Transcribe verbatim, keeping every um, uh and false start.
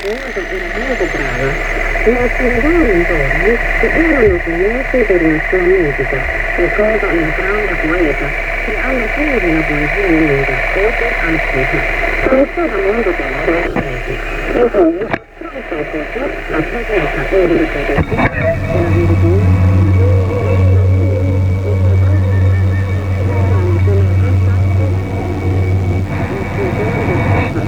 Beata era molto brava. Le attività intorno si erano commesse per la sua musica, secondo il grande poeta, che alla fine della poesia lunga, oltre al cielo, non stava molto bene con i preti. E poi, proprio così, la preghiera e il